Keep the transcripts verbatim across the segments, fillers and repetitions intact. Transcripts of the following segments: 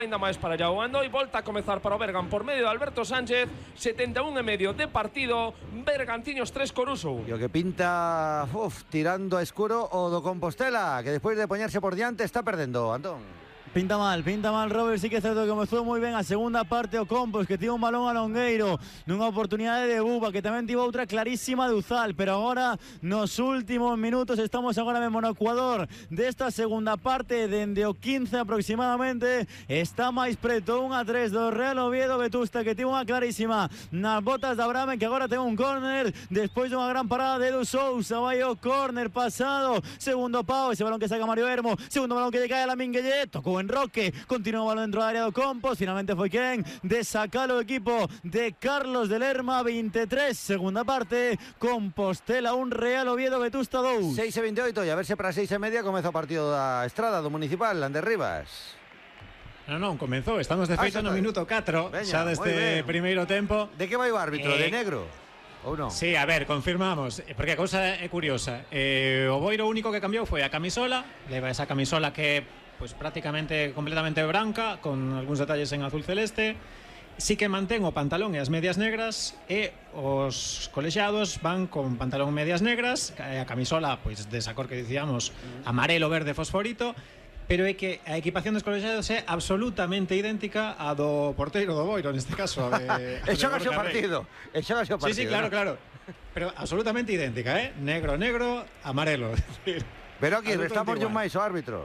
Ainda máis para Yaoando e volta a comezar para o Bergan por medio de Alberto Sánchez. setenta e un e medio de partido. Bergantiños tres Coruso. E o que pinta uf, tirando a escuro o do Compostela, que despois de poñerse por diante está perdendo, Antón. Pinta mal, pinta mal, Robert. Sí que é certo que comezou moi ben a segunda parte o Compos, que tivo un balón a Longueiro nunha oportunidade de Buba, que tamén tivo outra clarísima de Uzal, pero agora nos últimos minutos estamos agora mesmo no Ecuador desta segunda parte, dende o quince aproximadamente está máis preto un a tres do Real Oviedo. Vetusta, que tivo unha clarísima nas botas de Abraham, que agora ten un córner despois dunha gran parada de Edu Sousa. Vai o córner pasado, segundo pau, ese balón que saca Mario Hermo, segundo balón que lle cae a Lamin Guillet, tocou en Roque, continúa o balón dentro da área do Compos, finalmente foi quen de sacar o equipo de Carlos de Lerma. Veintitrés, segunda parte, Compostela un, Real Oviedo Vetusta dous. seis e veintioito, e a verse para seis e media comeza o partido da Estrada, do Municipal, Ander Rivas. Non, non, comenzou, estamos de feito ah, no minuto catro, Veña, xa deste primeiro tempo. De que vai o árbitro? Eh... De negro? Ou non? Sí, a ver, confirmamos, porque a cousa é curiosa. Eh, o Boiro único que cambiou foi a camisola, leva esa camisola que pues prácticamente completamente branca, con algúns detalles en azul celeste. Sí que mantén o pantalón e as medias negras, e os colexiados van con pantalón e medias negras, a camisola pois desa cor que dicíamos, amarelo, verde, fosforito. Pero é que a equipación dos colexiados é absolutamente idéntica a do porteiro do Boiro, neste caso. De, e xoga o partido. E xoga o partido. Sí, sí, claro, ¿no? Claro. Pero absolutamente idéntica, ¿eh? Negro, negro, amarelo. Pero aquí, restamos un máis o árbitro.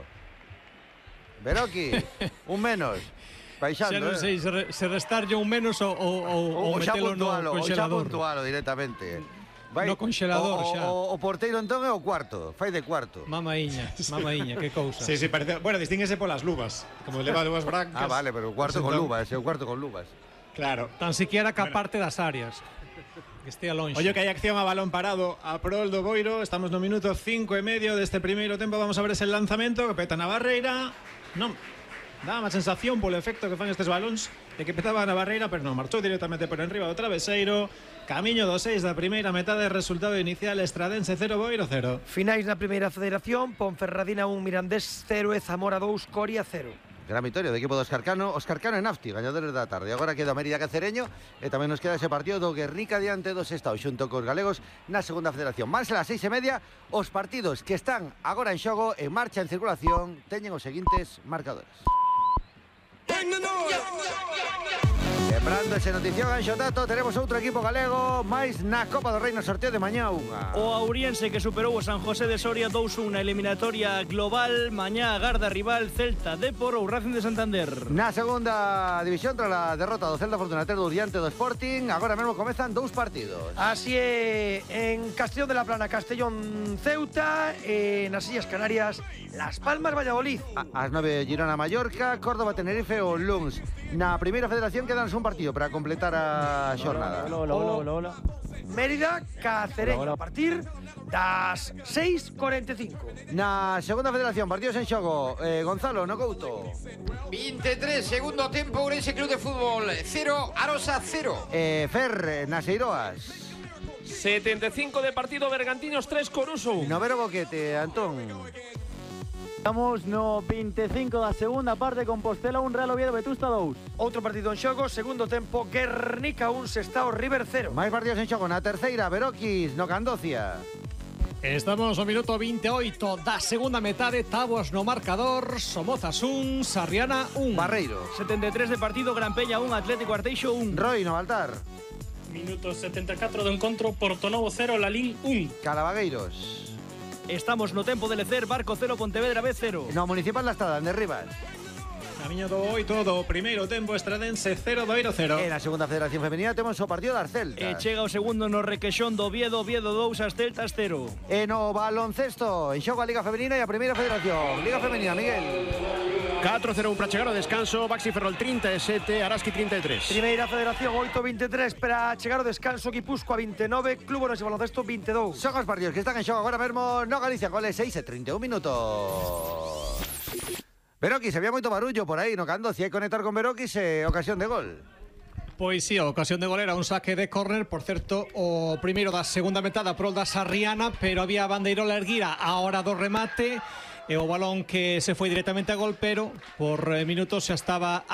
Veroki, un menos. Baixando, xa non sei eh. se restarlle un menos ou, ou, ou metelo no conxelador. Ou xa puntualo directamente. Vai, no conxelador o, xa. O, o porteiro entón é o cuarto, fai de cuarto. Mamaíña, mamaíña, que cousa. Sí, sí, parece, bueno, distínguese polas luvas, como leva luvas brancas. Ah, vale, pero o cuarto con luvas, é o cuarto con luvas. Claro. Tan siquiera que a parte das áreas. Que estea longe. Ollo que hai acción a balón parado a prol do Boiro. Estamos no minuto cinco e medio deste primeiro tempo. Vamos a ver ese lanzamento que peta na barreira. Non, dá má sensación polo efecto que fan estes balóns de que petaba na barreira, pero non, marchou directamente por enriba do traveseiro. Camiño do seis da primeira metade, resultado inicial Estradense cero, Boiro cero. Finais na primeira federación, Ponferradina un, Mirandés cero e Zamora dous, Coria cero. Gran victoria do equipo do Óscar Cano. Óscar Cano e Nafti, gañadores da tarde. Agora queda Mérida Cacereño e tamén nos queda ese partido do Guernica diante do Sestao xunto cos galegos na segunda federación. Máis a las seis e media, os partidos que están agora en xogo, en marcha, en circulación, teñen os seguintes marcadores. Lembrando ese notición, Anxo Tato, tenemos outro equipo galego máis na Copa do Rei no sorteo de mañá unha. O Auriense, que superou o San José de Soria dous un na eliminatoria global. Mañá agarda rival Celta, Depor ou Racing de Santander. Na segunda división, tras a derrota do Celta Fortunateiro diante do Sporting, agora mesmo comezan dous partidos. Así é, en Castellón de la Plana, Castellón Ceuta, e nas Illas Canarias, Las Palmas Valladolid. A, as nove, Girona Mallorca, Córdoba Tenerife ou Luns. Na primeira federación quedan un partido para completar a xornada. Hola, hola, hola, hola, hola. Mérida Cacereño, a partir das seis e cuarenta e cinco. Na segunda federación, partidos en xogo. eh, Gonzalo, no Couto. veintitrés, segundo tempo, Ourense Club de Fútbol cero, Arosa cero. eh, Fer, nas Eiroas. setenta e cinco de partido, Bergantiños tres Coruso. Novero Boquete, Antón. Estamos no veinticinco da segunda parte, Compostela un, Real Oviedo Vetusta dous. Outro partido en xogo, segundo tempo, Guernica un, Sestao River cero. Máis partidos en xogo na terceira, Verokis, no Candocia. Estamos no minuto veintioito da segunda metade, Tabos no marcador, Somozas un, Sarriana un. Barreiro. setenta e tres de partido, Gran Peña un, Atlético Arteixo un. Roi, no Baltar. Minuto setenta e catro do encontro, Portonovo cero, Lalín un. Calabagueiros. Estamos no tempo de Lecer, Barco cero, Pontevedra B cero. No Municipal da Estada, Ander Rivas. Camiño do oito do primeiro tempo, Estradense cero, Boiro cero. En a segunda federación femenina temos o partido das Celtas. E chega o segundo no Requexón do Oviedo, Oviedo dous, as Celtas cero. E no baloncesto, en xogo a Liga Femenina e a primeira federación. Liga Femenina, Miguel. catro cero para chegar ao descanso, Baxi Ferrol trinta e sete, Araski trinta e tres. Primeira federación, oito veintitrés para chegar ao descanso, Guipúzcoa vinte e nove, Club Orense Baloncesto vinte e dous. Son os partidos que están en xogo agora mesmo no Galicia, goles seis e trinta e un minutos. Verokis, había moito barullo por aí no Candocia, e conectar con Verokis e ocasión de gol. Pois sí, a ocasión de gol era un saque de córner. Por certo, o primeiro da segunda metade a prol da Sarriana, pero había a bandeirola erguira a hora do remate e o balón que se foi directamente a gol, pero por minutos xa estaba